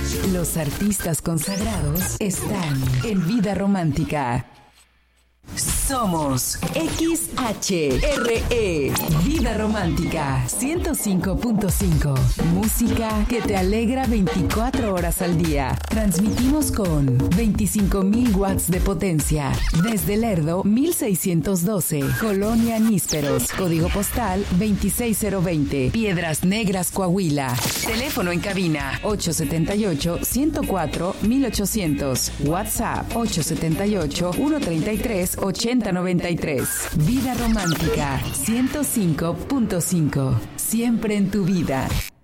Los artistas consagrados están en Vida Romántica. Somos XHRE, Vida Romántica 105.5. Música que te alegra 24 horas al día. Transmitimos con 25,000 watts de potencia. Desde Lerdo, 1612. Colonia Nísperos. Código postal 26020. Piedras Negras, Coahuila. Teléfono en cabina 878-104-1800. WhatsApp 878-133-8093. Vida Romántica 105.5. Siempre en tu vida.